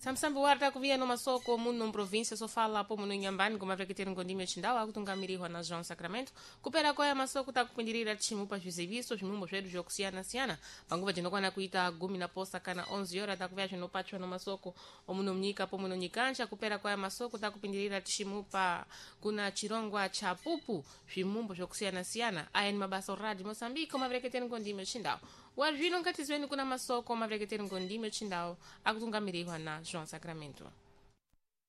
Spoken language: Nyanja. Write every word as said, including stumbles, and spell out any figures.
Samsambi warta kuvia no masoko muno província só fala po muno Inhambane como havia que ter um condimento chindau akutungamirihwa na João Sacramento kupera kwa ya masoko takupendirira timu pa viziviso vimumbo zvedu zvokusiyana siyana panguva dzinokwana kuita gumi na posa kana onze hora takuvia zvinopachwa no masoko omuno mnyika po muno nyikanja kupera kwa ya masoko takupendirira timu pa kuna chirongwa cha pupu vimumbo zvokusiyana siyana aya ni mabasa radi Moçambique como havia que ter um condimento chindau wazvino nkatizweni kuna masoko como havia que ter um condimento chindau akutungamirihwa na João Sacramento.